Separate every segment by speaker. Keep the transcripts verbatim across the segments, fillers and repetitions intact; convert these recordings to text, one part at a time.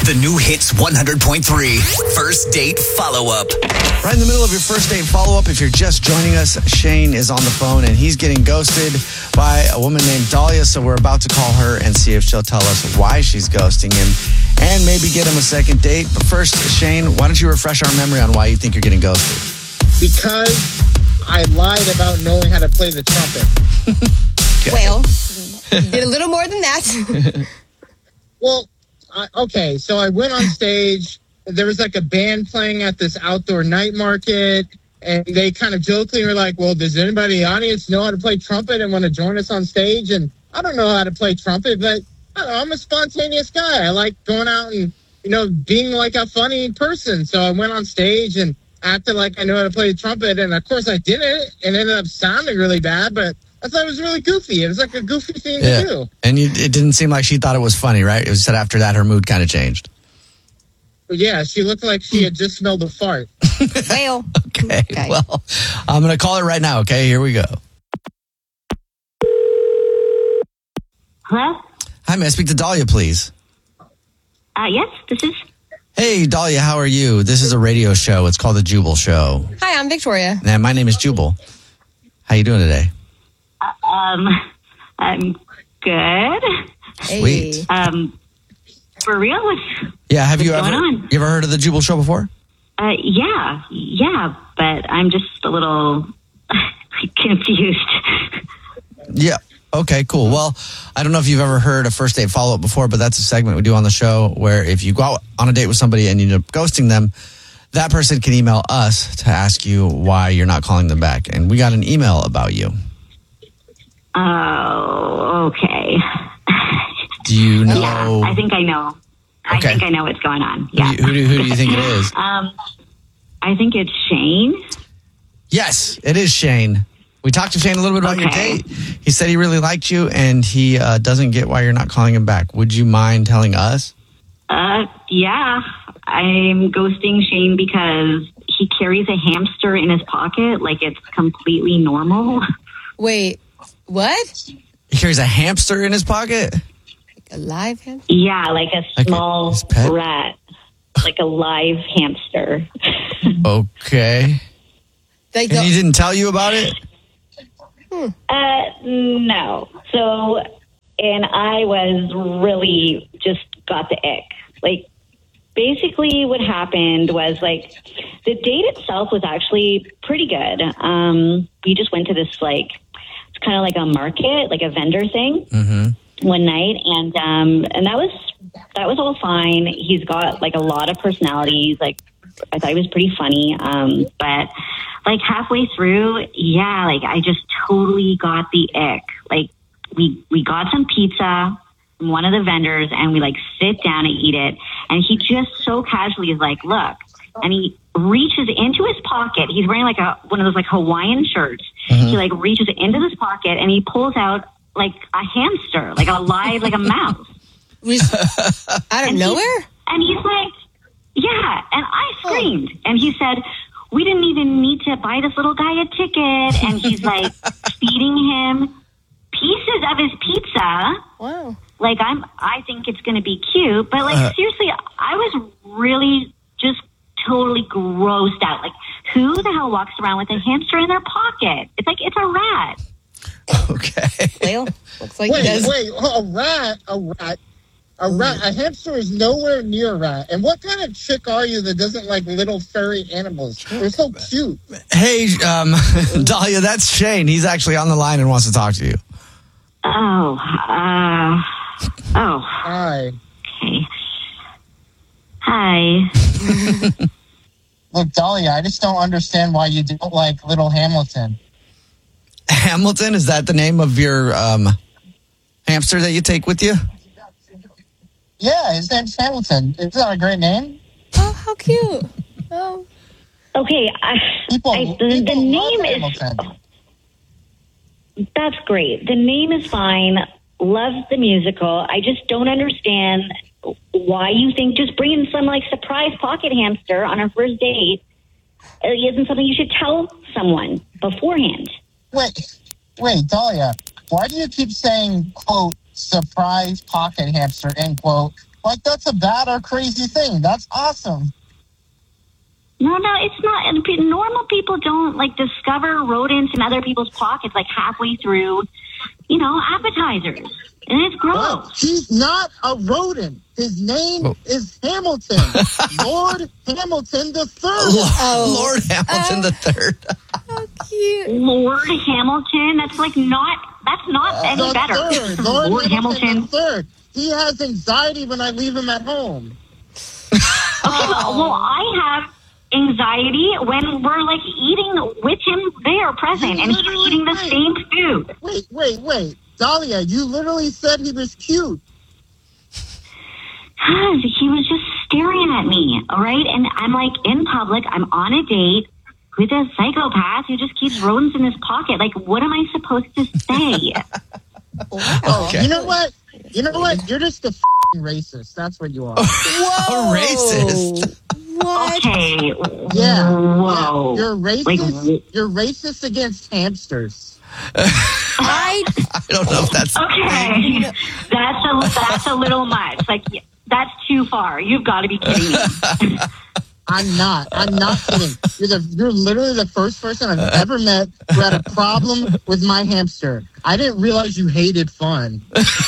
Speaker 1: The new Hits one hundred point three First Date Follow-Up.
Speaker 2: Right in the middle of your first date follow-up, if you're just joining us, Shane is on the phone and he's getting ghosted by a woman named Dahlia. So we're about to call her and see if she'll tell us why she's ghosting him and maybe get him a second date. But first, Shane, why don't you refresh our memory on why you think you're getting ghosted?
Speaker 3: Because I lied about knowing how to play the trumpet.
Speaker 4: Okay. Well, did a little more than that.
Speaker 3: Well, I, okay, so I went on stage. There was like a band playing at this outdoor night market, and they kind of jokingly were like, well, does anybody in the audience know how to play trumpet and want to join us on stage? And I don't know how to play trumpet, but I don't know, I'm a spontaneous guy. I like going out and, you know, being like a funny person. So I went on stage and acted like I knew how to play the trumpet, and of course I did it, and ended up sounding really bad, but I thought it was really goofy. It was like a goofy thing
Speaker 2: yeah.
Speaker 3: to do.
Speaker 2: And you, it didn't seem like she thought it was funny, right? It was said after that her mood kind of changed.
Speaker 3: But yeah, she looked like she had just smelled a fart.
Speaker 4: Well,
Speaker 2: okay, okay, well, I'm going to call her right now, okay? Here we go.
Speaker 5: Hello?
Speaker 2: Hi, may I speak to Dahlia, please?
Speaker 5: Uh, yes, this is...
Speaker 2: Hey, Dahlia, how are you? This is a radio show. It's called The Jubal Show.
Speaker 4: Hi, I'm Victoria.
Speaker 2: And my name is Jubal. How you doing today?
Speaker 5: Uh, um, I'm good.
Speaker 2: Sweet.
Speaker 5: Hey. Um, for real? What's,
Speaker 2: yeah, have
Speaker 5: what's
Speaker 2: you ever
Speaker 5: going on?
Speaker 2: you ever heard of The Jubal Show before?
Speaker 5: Uh, yeah, yeah, but I'm just a little confused.
Speaker 2: Yeah. Okay, cool. Well, I don't know if you've ever heard a first date follow-up before, but that's a segment we do on the show where if you go out on a date with somebody and you end up ghosting them, that person can email us to ask you why you're not calling them back. And we got an email about you.
Speaker 5: Oh, okay.
Speaker 2: Do you know?
Speaker 5: Yeah, I think I know. I
Speaker 2: Okay.
Speaker 5: think I know what's going on. Yeah.
Speaker 2: Who do, who do, who do you think it is?
Speaker 5: um, I think it's Shane.
Speaker 2: Yes, it is Shane. We talked to Shane a little bit about
Speaker 5: Okay.
Speaker 2: your date. He said he really liked you, and he uh, doesn't get why you're not calling him back. Would you mind telling us?
Speaker 5: Uh, yeah. I'm ghosting Shane because he carries a hamster in his pocket like it's completely normal.
Speaker 4: Wait, what?
Speaker 2: He carries a hamster in his pocket?
Speaker 4: Like a live hamster?
Speaker 5: Yeah, like a
Speaker 2: Like
Speaker 5: small
Speaker 2: his pet?
Speaker 5: rat. Like a live hamster.
Speaker 2: Okay.
Speaker 4: Like
Speaker 2: And
Speaker 4: the-
Speaker 2: he didn't tell you about it?
Speaker 5: Uh, no. So, and I was really just got the ick. Like, basically what happened was, like, the date itself was actually pretty good. Um, we just went to this, like, it's kind of like a market, like a vendor thing
Speaker 2: Mm-hmm.
Speaker 5: one night. And, um, and that was, that was all fine. He's got, like, a lot of personalities. Like, I thought he was pretty funny. Um, but like halfway through, yeah, like I just totally got the ick. Like we, we got some pizza from one of the vendors and we like sit down and eat it. And he just so casually is like, look, and he reaches into his pocket. He's wearing like a, one of those like Hawaiian shirts. Mm-hmm. He like reaches into his pocket and he pulls out like a hamster, like a live, like a mouse.
Speaker 4: Out of
Speaker 5: and
Speaker 4: nowhere?
Speaker 5: He, and he's like, yeah. And I screamed. Oh. And he said, we didn't even need to buy this little guy a ticket. And he's like feeding him pieces of his pizza.
Speaker 4: Wow.
Speaker 5: Like I'm, I think it's going to be cute, but like uh, seriously, I was really just totally grossed out. Like who the hell walks around with a hamster in their pocket? It's like, it's a rat.
Speaker 2: Okay.
Speaker 4: Well, looks like
Speaker 3: wait,
Speaker 4: it does.
Speaker 3: wait, a rat, a rat. A rat, a hamster is nowhere near a rat. And what kind of chick are you that doesn't like little furry animals? They're so cute.
Speaker 2: Hey, um, Dahlia, that's Shane. He's actually on the line and wants to talk to you.
Speaker 5: Oh, uh, oh.
Speaker 3: Hi.
Speaker 5: Okay. Hi.
Speaker 3: Look, Dahlia, I just don't understand why you don't like Little Hamilton.
Speaker 2: Hamilton? Is that the name of your um, hamster that you take with you?
Speaker 3: Yeah, his name's Hamilton. Is that a great name?
Speaker 4: Oh, how cute. Oh.
Speaker 5: Okay, I,
Speaker 3: people,
Speaker 5: I, the,
Speaker 3: people
Speaker 5: the name is...
Speaker 3: Hamilton.
Speaker 5: That's great. The name is fine. Love the musical. I just don't understand why you think just bringing some, like, surprise pocket hamster on our first date isn't something you should tell someone beforehand.
Speaker 3: Wait, wait, Dahlia, why do you keep saying, quote, surprise pocket hamster, end quote, like that's a bad or crazy thing. That's awesome.
Speaker 5: No, no, it's not. And pe- Normal people don't like discover rodents in other people's pockets like halfway through, you know, appetizers. And it's gross.
Speaker 3: Well, he's not a rodent. His name
Speaker 2: Oh.
Speaker 3: is Hamilton. Lord Hamilton the Third.
Speaker 2: Lord, Lord Hamilton the Third.
Speaker 4: How cute.
Speaker 5: Lord Hamilton, that's like not, that's not any
Speaker 3: the
Speaker 5: better.
Speaker 3: Third. Lord,
Speaker 5: Lord
Speaker 3: Hamilton,
Speaker 5: Hamilton.
Speaker 3: the Third. He has anxiety when I leave him at home.
Speaker 5: Okay, well, well, I have anxiety when we're like eating with him there present and he's
Speaker 3: Literally,
Speaker 5: eating the
Speaker 3: wait.
Speaker 5: same food.
Speaker 3: Wait, wait, wait. Dahlia, you literally said he was cute.
Speaker 5: He was just staring at me, all right? And I'm like in public, I'm on a date with a psychopath who just keeps rodents in his pocket. Like, what am I supposed to say?
Speaker 3: Oh,
Speaker 2: Okay.
Speaker 3: you know what? You know what? You're just a f***ing racist. That's what you are.
Speaker 2: A racist.
Speaker 4: What?
Speaker 5: Okay.
Speaker 3: Yeah.
Speaker 5: Whoa.
Speaker 3: Yeah. You're racist.
Speaker 5: Like,
Speaker 3: You're racist against hamsters.
Speaker 4: I
Speaker 2: I don't know if that's.
Speaker 5: okay. That's a, that's a little much. Like, that's too far. You've got to be kidding me.
Speaker 3: I'm not. I'm not kidding. You're the. You're literally the first person I've ever met who had a problem with my hamster. I didn't realize you hated fun.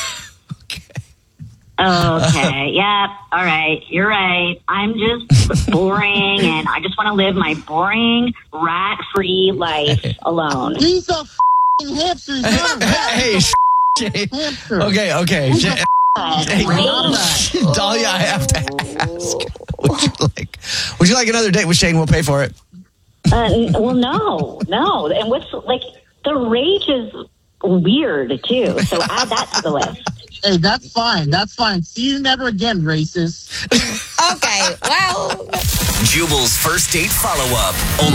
Speaker 5: Okay, yeah, all right, you're right. I'm just boring, and I just want to live my boring, rat-free life alone.
Speaker 3: He's a f***ing hamster. He's not a rat.
Speaker 2: Hey,
Speaker 3: He's
Speaker 2: Jay.
Speaker 3: a hamster.
Speaker 2: Okay, okay. Jay- Hey,
Speaker 5: Wait.
Speaker 2: Dahlia, I have to ask. Would you like? Would you like another date with Shane? We'll pay for it.
Speaker 5: Uh, n- well, no, no. And what's, like, the rage is weird, too, so add that to the list.
Speaker 3: Hey, that's fine. That's fine. See you never again, racist.
Speaker 4: okay. Well.
Speaker 1: Jubal's first date follow up. Only